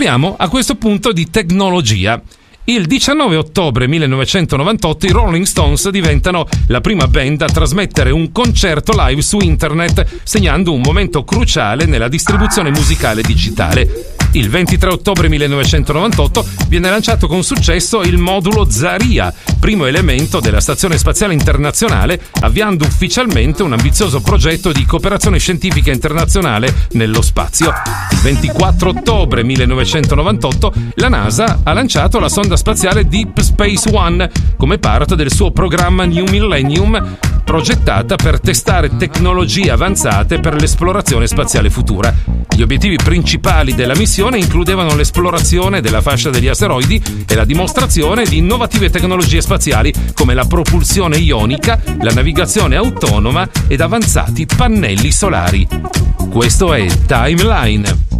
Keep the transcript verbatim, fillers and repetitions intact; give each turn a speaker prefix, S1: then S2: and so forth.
S1: Parliamo a questo punto di tecnologia. Il diciannove ottobre millenovecentonovantotto i Rolling Stones diventano la prima band a trasmettere un concerto live su internet, segnando un momento cruciale nella distribuzione musicale digitale. Il ventitré ottobre millenovecentonovantotto viene lanciato con successo il modulo Zarya, primo elemento della Stazione Spaziale Internazionale, avviando ufficialmente un ambizioso progetto di cooperazione scientifica internazionale nello spazio. Il ventiquattro ottobre millenovecentonovantotto la NASA ha lanciato la sonda spaziale Deep Space One come parte del suo programma New Millennium, progettata per testare tecnologie avanzate per l'esplorazione spaziale futura. Gli obiettivi principali della missione includevano l'esplorazione della fascia degli asteroidi e la dimostrazione di innovative tecnologie spaziali come la propulsione ionica, la navigazione autonoma ed avanzati pannelli solari. Questo è Timeline.